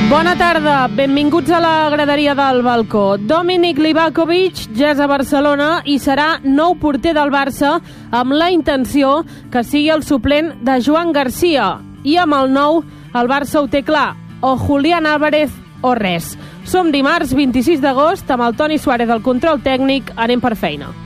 Bona tarda, benvinguts a la graderia del balcó. Dominic Livakovic ja és a Barcelona i serà nou porter del Barça amb la intenció que sigui el suplent de Joan Garcia. I amb el nou, el Barça ho té clar, o Julián Álvarez o res. Som dimarts 26 d'agost amb el Toni Suárez al control tècnic, anem per feina.